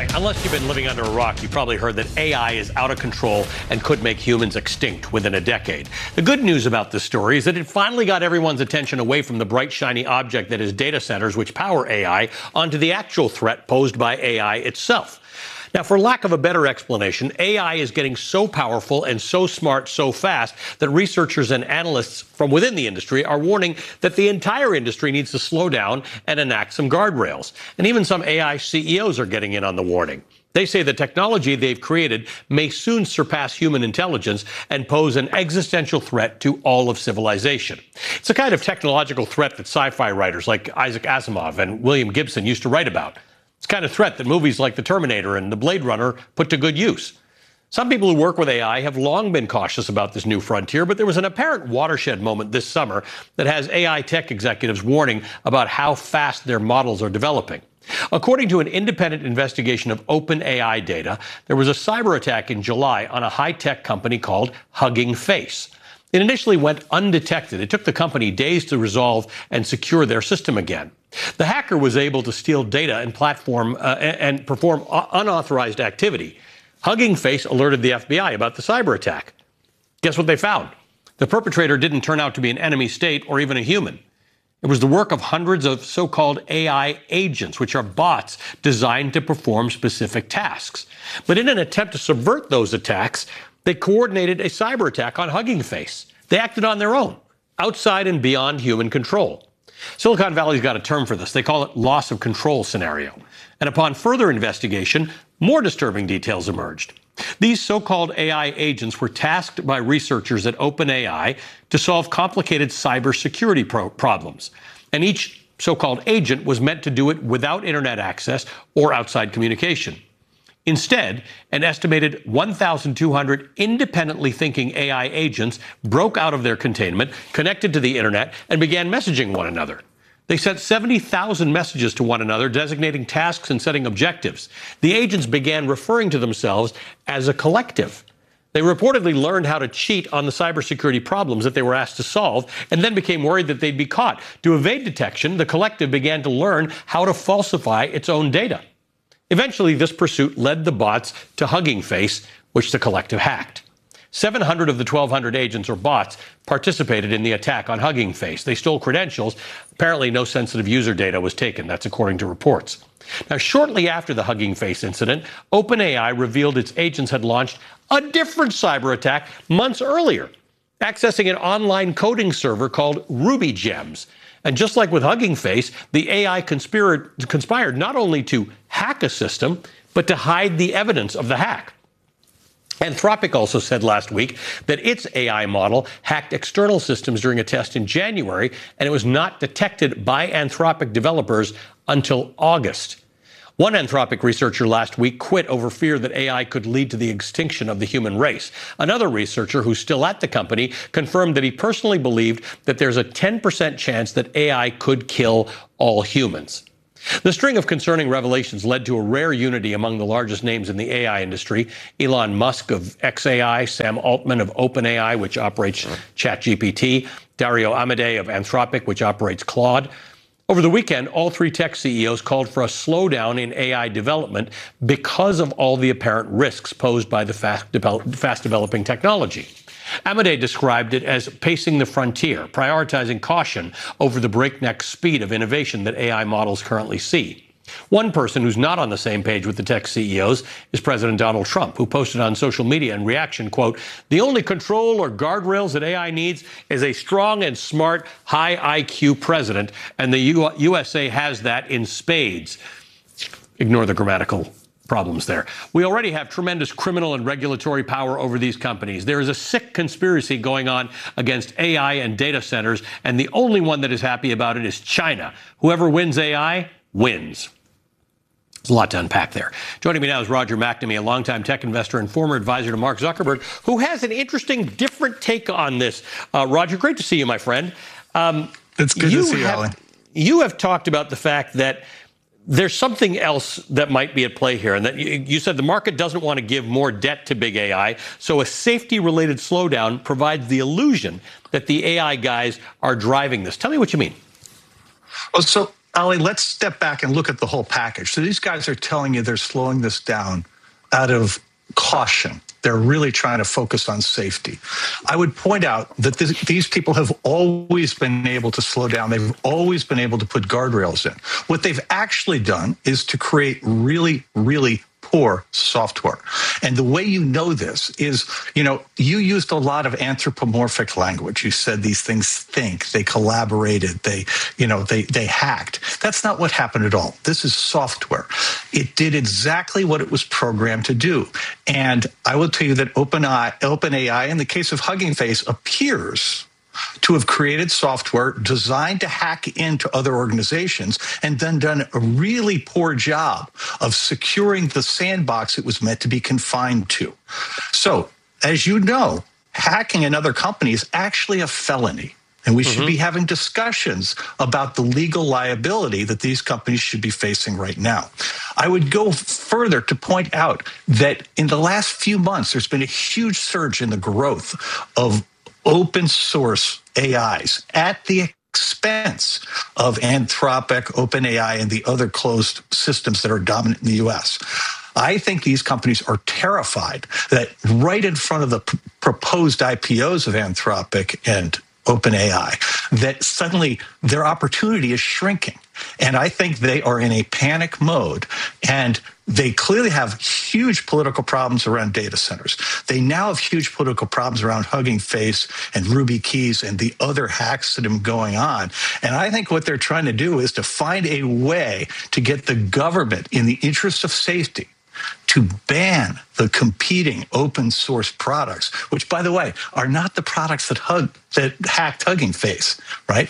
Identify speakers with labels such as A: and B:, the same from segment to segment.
A: right, unless you've been living under a rock, you probably heard that AI is out of control and could make humans extinct within a decade. The good news about this story is that it finally got everyone's attention away from the bright, shiny object that is data centers, which power AI, onto the actual threat posed by AI itself. Now, for lack of a better explanation, AI is getting so powerful and so smart so fast that researchers and analysts from within the industry are warning that the entire industry needs to slow down and enact some guardrails. And even some AI CEOs are getting in on the warning. They say the technology they've created may soon surpass human intelligence and pose an existential threat to all of civilization. It's a kind of technological threat that sci-fi writers like Isaac Asimov and William Gibson used to write about. It's the kind of threat that movies like The Terminator and The Blade Runner put to good use. Some people who work with AI have long been cautious about this new frontier, but there was an apparent watershed moment this summer that has AI tech executives warning about how fast their models are developing. According to an independent investigation of OpenAI data, there was a cyber attack in July on a high-tech company called Hugging Face. It initially went undetected. It took the company days to resolve and secure their system again. The hacker was able to steal data and and perform unauthorized activity. Hugging Face alerted the FBI about the cyber attack. Guess what they found? The perpetrator didn't turn out to be an enemy state or even a human. It was the work of hundreds of so-called AI agents, which are bots designed to perform specific tasks. But in an attempt to subvert those attacks, they coordinated a cyber attack on Hugging Face. They acted on their own, outside and beyond human control. Silicon Valley's got a term for this. They call it loss of control scenario. And upon further investigation, more disturbing details emerged. These so-called AI agents were tasked by researchers at OpenAI to solve complicated cybersecurity problems. And each so-called agent was meant to do it without internet access or outside communication. Instead, an estimated 1,200 independently thinking AI agents broke out of their containment, connected to the internet, and began messaging one another. They sent 70,000 messages to one another, designating tasks and setting objectives. The agents began referring to themselves as a collective. They reportedly learned how to cheat on the cybersecurity problems that they were asked to solve, and then became worried that they'd be caught. To evade detection, the collective began to learn how to falsify its own data. Eventually, this pursuit led the bots to Hugging Face, which the collective hacked. 700 of the 1,200 agents or bots participated in the attack on Hugging Face. They stole credentials. Apparently, no sensitive user data was taken. That's according to reports. Now, shortly after the Hugging Face incident, OpenAI revealed its agents had launched a different cyber attack months earlier, accessing an online coding server called RubyGems. And just like with Hugging Face, the AI conspired not only to hack a system, but to hide the evidence of the hack. Anthropic also said last week that its AI model hacked external systems during a test in January, and it was not detected by Anthropic developers until August. One Anthropic researcher last week quit over fear that AI could lead to the extinction of the human race. Another researcher who's still at the company confirmed that he personally believed that there's a 10% chance that AI could kill all humans. The string of concerning revelations led to a rare unity among the largest names in the AI industry. Elon Musk of xAI, Sam Altman of OpenAI, which operates ChatGPT, Dario Amodei of Anthropic, which operates Claude. Over the weekend, all three tech CEOs called for a slowdown in AI development because of all the apparent risks posed by the fast-developing technology. Amodei described it as pacing the frontier, prioritizing caution over the breakneck speed of innovation that AI models currently see. One person who's not on the same page with the tech CEOs is President Donald Trump, who posted on social media in reaction, quote, "The only control or guardrails that AI needs is a strong and smart, high IQ president, and the USA has that in spades." Ignore the grammatical problems there. We already have tremendous criminal and regulatory power over these companies. There is a sick conspiracy going on against AI and data centers, and the only one that is happy about it is China. Whoever wins AI wins. There's a lot to unpack there. Joining me now is Roger McNamee, a longtime tech investor and former advisor to Mark Zuckerberg, who has an interesting, different take on this. Roger, great to see you, my friend.
B: It's good to see you, Alan.
A: You have talked about the fact that there's something else that might be at play here, and that you said the market doesn't want to give more debt to big AI, so a safety-related slowdown provides the illusion that the AI guys are driving this. Tell me what you mean.
B: Well, so Ali, let's step back and look at the whole package. So these guys are telling you they're slowing this down out of caution. They're really trying to focus on safety. I would point out that these people have always been able to slow down. They've always been able to put guardrails in. What they've actually done is to create really, really poor software. And the way you know this is, you used a lot of anthropomorphic language. You said these things think, they collaborated, they hacked. That's not what happened at all. This is software. It did exactly what it was programmed to do. And I will tell you that OpenAI, in the case of Hugging Face, appears to have created software designed to hack into other organizations and then done a really poor job of securing the sandbox it was meant to be confined to. So, as you know, hacking another company is actually a felony. And we should be having discussions about the legal liability that these companies should be facing right now. I would go further to point out that in the last few months, there's been a huge surge in the growth of open source AIs at the expense of Anthropic, OpenAI, and the other closed systems that are dominant in the US. I think these companies are terrified that right in front of the proposed IPOs of Anthropic and OpenAI, that suddenly their opportunity is shrinking. And I think they are in a panic mode. And they clearly have huge political problems around data centers. They now have huge political problems around Hugging Face and Ruby Keys and the other hacks that have been going on. And I think what they're trying to do is to find a way to get the government, in the interest of safety, to ban the competing open source products, which, by the way, are not the products that hacked Hugging Face, right?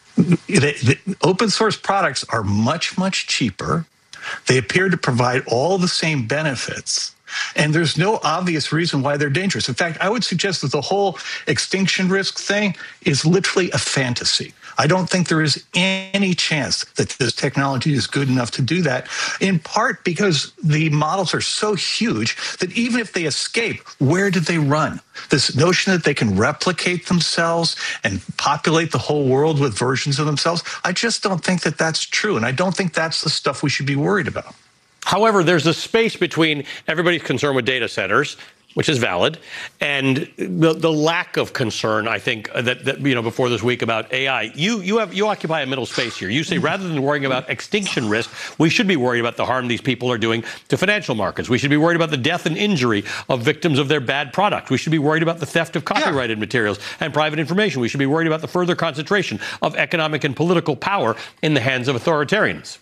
B: The open source products are much, much cheaper. They appear to provide all the same benefits, and there's no obvious reason why they're dangerous. In fact, I would suggest that the whole extinction risk thing is literally a fantasy. I don't think there is any chance that this technology is good enough to do that, in part because the models are so huge that even if they escape, where do they run? This notion that they can replicate themselves and populate the whole world with versions of themselves, I just don't think that that's true. And I don't think that's the stuff we should be worried about.
A: However, there's a space between everybody's concern with data centers, which is valid, and the lack of concern, I think, that before this week about AI. You occupy a middle space here. You say rather than worrying about extinction risk, we should be worried about the harm these people are doing to financial markets. We should be worried about the death and injury of victims of their bad product. We should be worried about the theft of copyrighted materials and private information. We should be worried about the further concentration of economic and political power in the hands of authoritarians.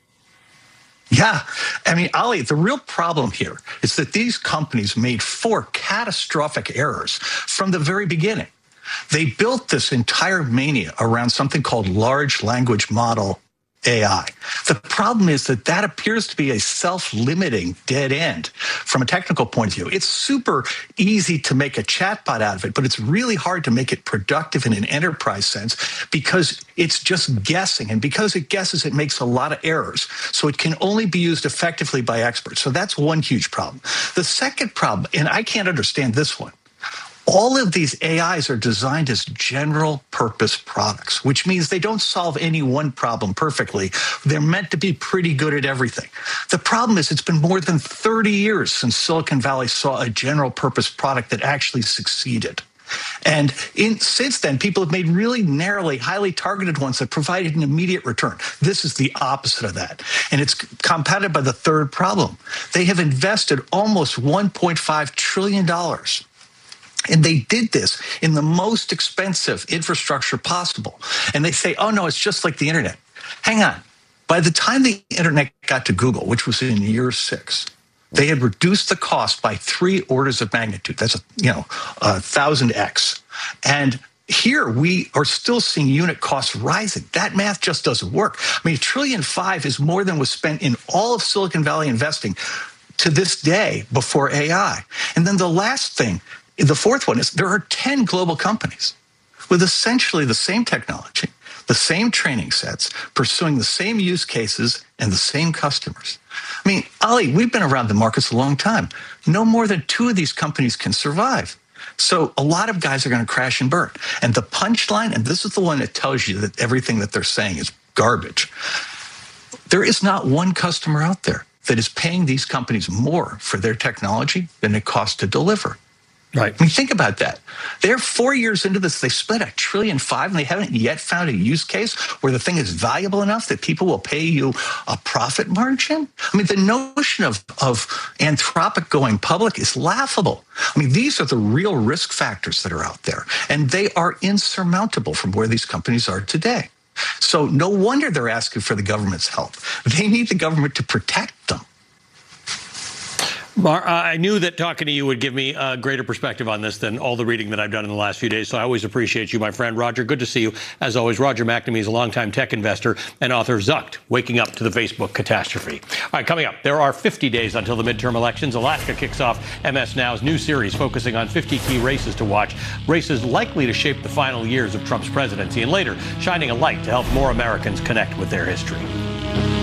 B: Yeah. I mean, Ali, the real problem here is that these companies made 4 catastrophic errors from the very beginning. They built this entire mania around something called large language model AI. The problem is that that appears to be a self-limiting dead end from a technical point of view. It's super easy to make a chatbot out of it, but it's really hard to make it productive in an enterprise sense because it's just guessing. And because it guesses, it makes a lot of errors. So it can only be used effectively by experts. So that's one huge problem. The second problem, and I can't understand this one, all of these AIs are designed as general purpose products, which means they don't solve any one problem perfectly. They're meant to be pretty good at everything. The problem is it's been more than 30 years since Silicon Valley saw a general purpose product that actually succeeded. And since then, people have made really narrowly, highly targeted ones that provided an immediate return. This is the opposite of that. And it's compounded by the third problem. They have invested almost $1.5 trillion. And they did this in the most expensive infrastructure possible. And they say, oh, no, it's just like the internet. Hang on. By the time the internet got to Google, which was in year 6, they had reduced the cost by 3 orders of magnitude. That's 1,000x. And here we are still seeing unit costs rising. That math just doesn't work. I mean, $1.5 trillion is more than was spent in all of Silicon Valley investing to this day before AI. And then the last thing, the fourth one, is there are 10 global companies with essentially the same technology, the same training sets, pursuing the same use cases and the same customers. I mean, Ali, we've been around the markets a long time. No more than 2 of these companies can survive. So a lot of guys are going to crash and burn. And the punchline, and this is the one that tells you that everything that they're saying is garbage. There is not one customer out there that is paying these companies more for their technology than it costs to deliver.
A: Right.
B: I mean, think about that. They're 4 years into this. They spent $1.5 trillion, and they haven't yet found a use case where the thing is valuable enough that people will pay you a profit margin. I mean, the notion of Anthropic going public is laughable. I mean, these are the real risk factors that are out there, and they are insurmountable from where these companies are today. So no wonder they're asking for the government's help. They need the government to protect them.
A: I knew that talking to you would give me a greater perspective on this than all the reading that I've done in the last few days, so I always appreciate you, my friend. Roger, good to see you. As always, Roger McNamee is a longtime tech investor and author of Zucked, Waking Up to the Facebook Catastrophe. All right, coming up, there are 50 days until the midterm elections. Alaska kicks off MS Now's new series focusing on 50 key races to watch, races likely to shape the final years of Trump's presidency, and later shining a light to help more Americans connect with their history.